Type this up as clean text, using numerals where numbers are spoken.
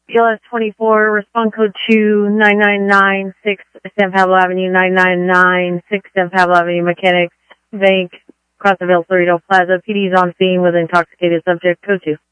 BLS 24, respond code 29996 San Pablo Avenue, 9996 San Pablo Avenue, Mechanics Bank, across the Cerrito Plaza. PD's on scene with intoxicated subject, code 2.